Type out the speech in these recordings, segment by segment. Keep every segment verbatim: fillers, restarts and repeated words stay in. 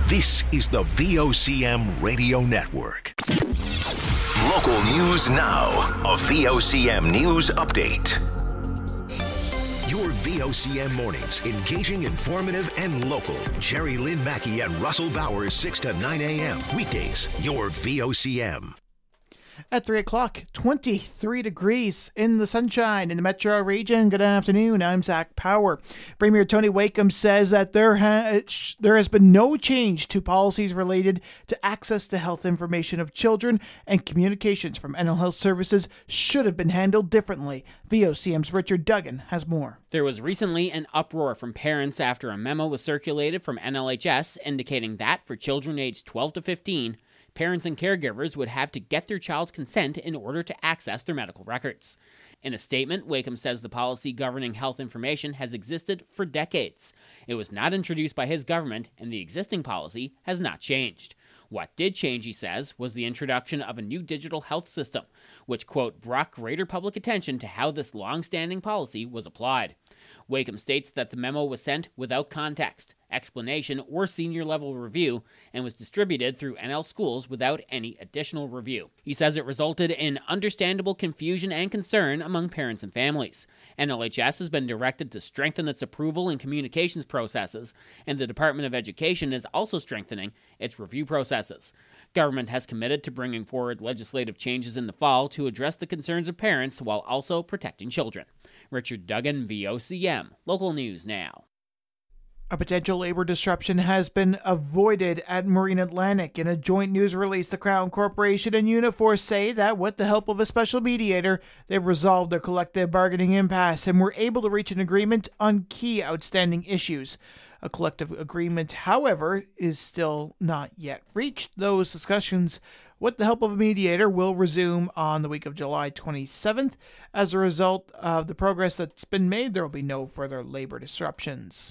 This is the V O C M Radio Network. Local news now. A V O C M News Update. Your V O C M mornings, engaging, informative, and local. Jerry Lynn Mackey and Russell Bowers, six to nine a.m. Weekdays, your V O C M. At three o'clock, twenty-three degrees in the sunshine in the metro region. Good afternoon. I'm Zach Power. Premier Tony Wakeham says that there, ha- there has been no change to policies related to access to health information of children, and communications from mental health services should have been handled differently. V O C M's Richard Duggan has more. There was recently an uproar from parents after a memo was circulated from N L H S indicating that for children aged twelve to fifteen, parents and caregivers would have to get their child's consent in order to access their medical records. In a statement, Wakeham says the policy governing health information has existed for decades. It was not introduced by his government, and the existing policy has not changed. What did change, he says, was the introduction of a new digital health system, which, quote, brought greater public attention to how this long-standing policy was applied. Wakeham states that the memo was sent without context, explanation, or senior-level review, and was distributed through N L schools without any additional review. He says it resulted in understandable confusion and concern among parents and families. N L H S has been directed to strengthen its approval and communications processes, and the Department of Education is also strengthening its review processes. Government has committed to bringing forward legislative changes in the fall to address the concerns of parents while also protecting children. Richard Duggan, V O C M. Local News Now. A potential labor disruption has been avoided at Marine Atlantic. In a joint news release, the Crown Corporation and Unifor say that with the help of a special mediator, they've resolved their collective bargaining impasse and were able to reach an agreement on key outstanding issues. A collective agreement, however, is still not yet reached. Those discussions, with the help of a mediator, will resume on the week of July twenty-seventh. As a result of the progress that's been made, there will be no further labor disruptions.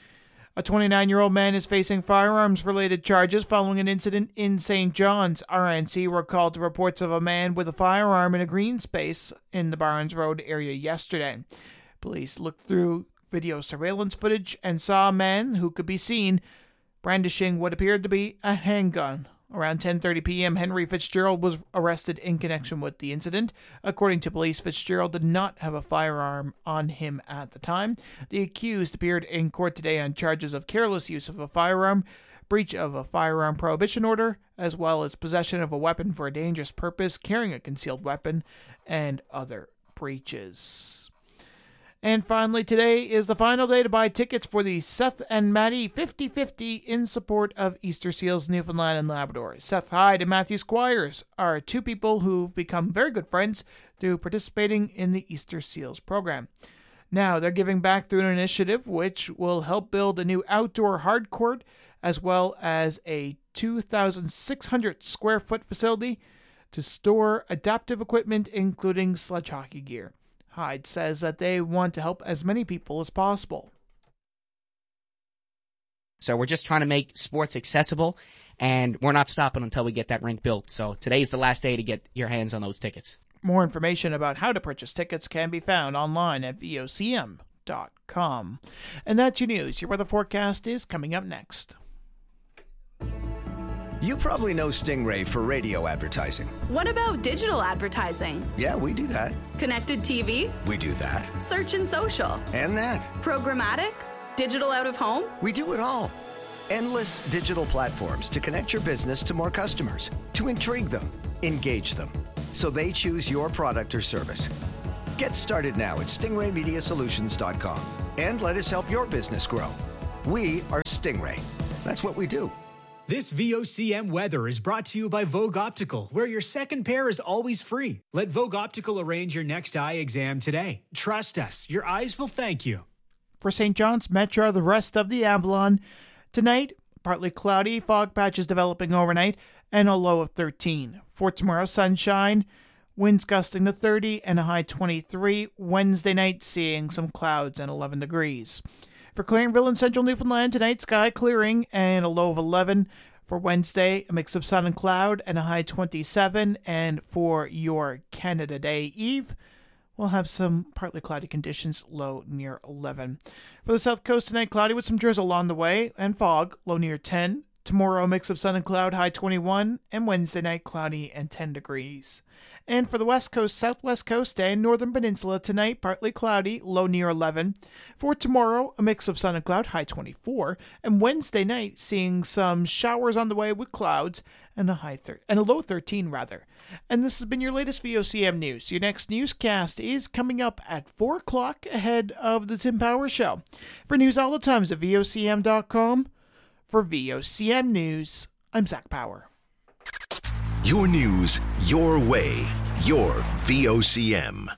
A twenty-nine-year-old man is facing firearms-related charges following an incident in Saint John's. R N C were called to reports of a man with a firearm in a green space in the Barnes Road area yesterday. Police looked through video surveillance footage and saw a man who could be seen brandishing what appeared to be a handgun. Around ten thirty p.m., Henry Fitzgerald was arrested in connection with the incident. According to police, Fitzgerald did not have a firearm on him at the time. The accused appeared in court today on charges of careless use of a firearm, breach of a firearm prohibition order, as well as possession of a weapon for a dangerous purpose, carrying a concealed weapon, and other breaches. And finally, today is the final day to buy tickets for the Seth and Maddie fifty-fifty in support of Easter Seals Newfoundland and Labrador. Seth Hyde and Matthew Squires are two people who've become very good friends through participating in the Easter Seals program. Now, they're giving back through an initiative which will help build a new outdoor hard court as well as a two thousand six hundred square foot facility to store adaptive equipment, including sledge hockey gear. Hyde says that they want to help as many people as possible. So we're just trying to make sports accessible, and we're not stopping until we get that rink built. So today's the last day to get your hands on those tickets. More information about how to purchase tickets can be found online at V O C M dot com. And that's your news. Your weather forecast is coming up next. You probably know Stingray for radio advertising. What about digital advertising? Yeah, we do that. Connected T V? We do that. Search and social? And that. Programmatic? Digital out of home? We do it all. Endless digital platforms to connect your business to more customers, to intrigue them, engage them, so they choose your product or service. Get started now at stingray media solutions dot com and let us help your business grow. We are Stingray. That's what we do. This V O C M weather is brought to you by Vogue Optical, where your second pair is always free. Let Vogue Optical arrange your next eye exam today. Trust us, your eyes will thank you. For Saint John's Metro, the rest of the Avalon, tonight, partly cloudy, fog patches developing overnight, and a low of thirteen. For tomorrow, sunshine, winds gusting to thirty and a high twenty-three. Wednesday night, seeing some clouds and eleven degrees. For Clarenville and Central Newfoundland, tonight, sky clearing and a low of eleven. For Wednesday, a mix of sun and cloud and a high twenty-seven. And for your Canada Day Eve, we'll have some partly cloudy conditions, low near eleven. For the south coast tonight, cloudy with some drizzle on the way and fog, low near ten. Tomorrow, a mix of sun and cloud, high twenty-one, and Wednesday night, cloudy and ten degrees. And for the west coast, southwest coast, and northern peninsula, tonight, partly cloudy, low near eleven. For tomorrow, a mix of sun and cloud, high twenty-four, and Wednesday night, seeing some showers on the way with clouds, and a high thir- and a low thirteen, rather. And this has been your latest V O C M news. Your next newscast is coming up at four o'clock ahead of the Tim Power Show. For news all the times at V O C M dot com. For V O C M News, I'm Zach Power. Your news, your way, your V O C M.